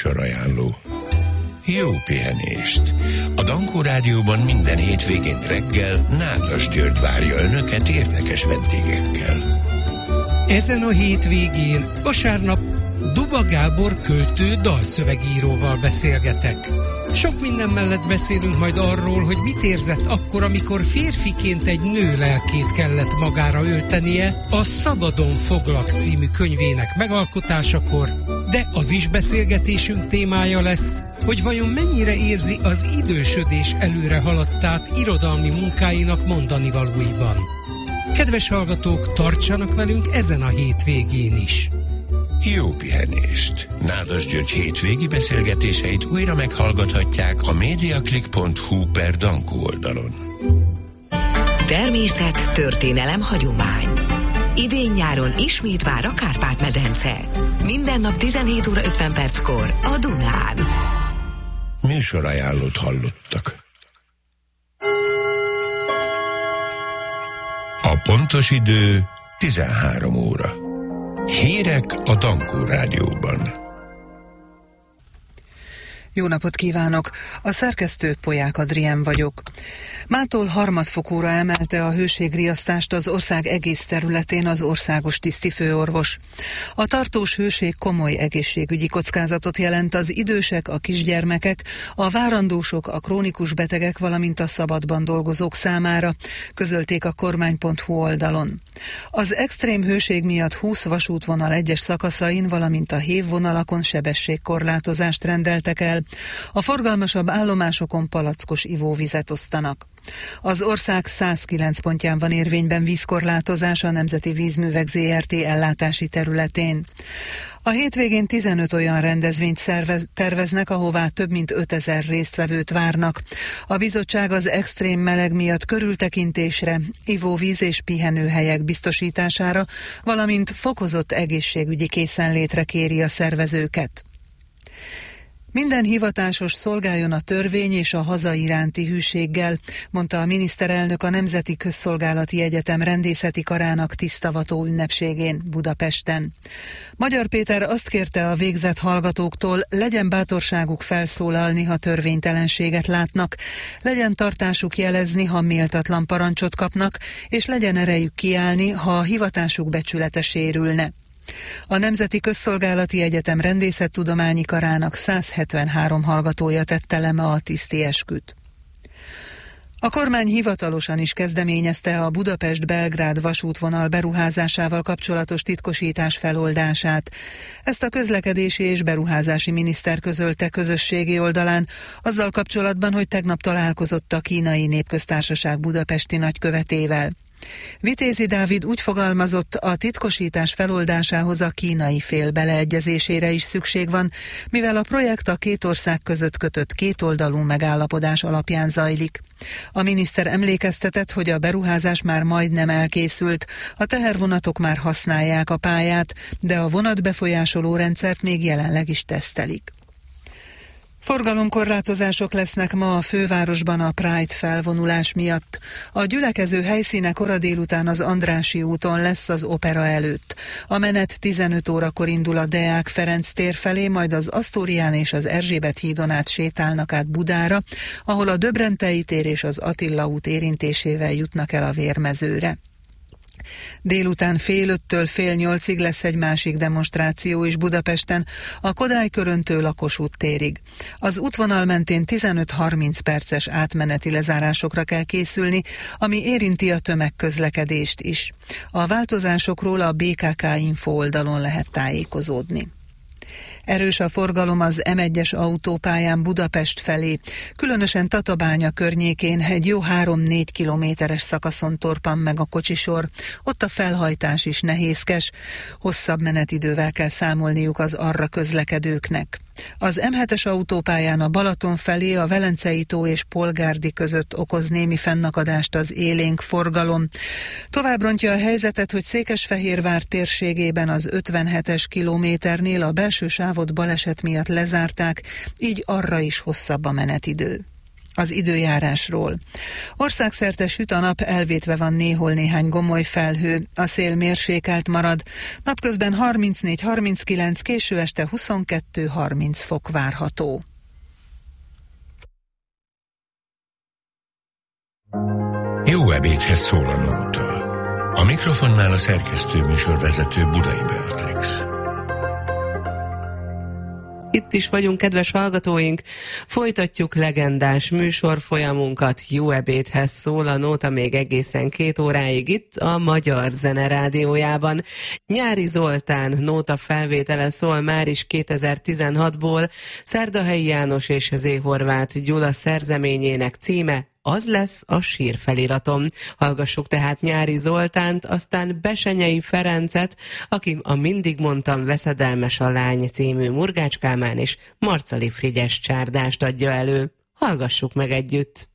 Műsorajánló. Jó pihenést! A Dankó Rádióban minden hétvégén reggel Nádas György várja Önöket érdekes vendégekkel. Ezen a hétvégén vasárnap Duba Gábor költő dalszövegíróval beszélgetek. Sok minden mellett beszélünk majd arról, hogy mit érzett akkor, amikor férfiként egy nő lelkét kellett magára öltenie a Szabadon foglak című könyvének megalkotásakor, de az is beszélgetésünk témája lesz, hogy vajon mennyire érzi az idősödés előre haladtát irodalmi munkáinak mondanivalóiban. Kedves hallgatók, tartsanak velünk ezen a hétvégén is! Jó pihenést! Nádas György hétvégi beszélgetéseit újra meghallgathatják a mediaclick.hu/Dankó oldalon. Természet, történelem, hagyomány. Idén-nyáron ismét vár a Kárpát-medence. Minden nap 17 óra 50 perckor a Dunán. Műsorajánlót hallottak. A pontos idő 13 óra. Hírek a Dankó Rádióban. Jó napot kívánok! A szerkesztő Polyák Adrien vagyok. Mától harmadfokúra emelte a hőségriasztást az ország egész területén az országos tisztifőorvos. A tartós hőség komoly egészségügyi kockázatot jelent az idősek, a kisgyermekek, a várandósok, a krónikus betegek, valamint a szabadban dolgozók számára, közölték a kormány.hu oldalon. Az extrém hőség miatt 20 vasútvonal egyes szakaszain, valamint a hévvonalakon sebességkorlátozást rendeltek el. A forgalmasabb állomásokon palackos ivóvizet osztanak. Az ország 109 pontján van érvényben vízkorlátozás a Nemzeti Vízművek Zrt. Ellátási területén. A hétvégén 15 olyan rendezvényt terveznek, ahová több mint 5000 résztvevőt várnak. A bizottság az extrém meleg miatt körültekintésre, ivóvíz és pihenőhelyek biztosítására, valamint fokozott egészségügyi készenlétre kéri a szervezőket. Minden hivatásos szolgáljon a törvény és a haza iránti hűséggel, mondta a miniszterelnök a Nemzeti Közszolgálati Egyetem rendészeti karának tisztavató ünnepségén Budapesten. Magyar Péter azt kérte a végzett hallgatóktól, legyen bátorságuk felszólalni, ha törvénytelenséget látnak, legyen tartásuk jelezni, ha méltatlan parancsot kapnak, és legyen erejük kiállni, ha a hivatásuk becsülete sérülne. A Nemzeti Közszolgálati Egyetem rendészettudományi karának 173 hallgatója tette le ma a tiszti esküt. A kormány hivatalosan is kezdeményezte a Budapest-Belgrád vasútvonal beruházásával kapcsolatos titkosítás feloldását. Ezt a közlekedési és beruházási miniszter közölte közösségi oldalán, azzal kapcsolatban, hogy tegnap találkozott a Kínai Népköztársaság budapesti nagykövetével. Vitézi Dávid úgy fogalmazott, a titkosítás feloldásához a kínai fél beleegyezésére is szükség van, mivel a projekt a két ország között kötött kétoldalú megállapodás alapján zajlik. A miniszter emlékeztetett, hogy a beruházás már majdnem elkészült, a tehervonatok már használják a pályát, de a vonatbefolyásoló rendszert még jelenleg is tesztelik. Forgalomkorlátozások lesznek ma a fővárosban a Pride felvonulás miatt. A gyülekező helyszíne kora délután az Andrássy úton lesz az opera előtt. A menet 15 órakor indul a Deák Ferenc tér felé, majd az Asztórián és az Erzsébet hídon át sétálnak át Budára, ahol a Döbrentei tér és az Attila út érintésével jutnak el a Vérmezőre. Délután 7:30-től 7:30 lesz egy másik demonstráció is Budapesten, a Kodály köröntől a Kossuth térig. Az útvonal mentén 15-30 perces átmeneti lezárásokra kell készülni, ami érinti a tömegközlekedést is. A változásokról a BKK Info oldalon lehet tájékozódni. Erős a forgalom az M1-es autópályán Budapest felé, különösen Tatabánya környékén egy jó 3-4 kilométeres szakaszon torpan meg a kocsisor, ott a felhajtás is nehézkes, hosszabb menetidővel kell számolniuk az arra közlekedőknek. Az M7-es autópályán a Balaton felé a Velencei tó és Polgárdi között okoz némi fennakadást az élénk forgalom. Tovább rontja a helyzetet, hogy Székesfehérvár térségében az 57-es kilométernél a belső sávot baleset miatt lezárták, így arra is hosszabb a menetidő. Az időjárásról. Országszerte süt a nap, elvétve van néhol néhány gomoly felhő, a szél mérsékelt marad, napközben 34-39, késő este 22-30 fok várható. Jó ebédhez szól a nóta. A mikrofonnál a szerkesztő műsorvezető Budai Beatrix. Itt is vagyunk, kedves hallgatóink, folytatjuk legendás műsorfolyamunkat, Jó ebédhez szól a nóta még egészen 2 óráig itt a Magyar Zene Rádiójában. Nyári Zoltán nóta felvétele szól már is 2016-ból, Szerdahelyi János és Z. Horváth Gyula szerzeményének címe Az lesz a sírfeliratom. Hallgassuk tehát Nyári Zoltánt, aztán Besenyei Ferencet, aki a Mindig mondtam veszedelmes a lány című Murgács Kálmán és Marcali Frigyes csárdást adja elő. Hallgassuk meg együtt!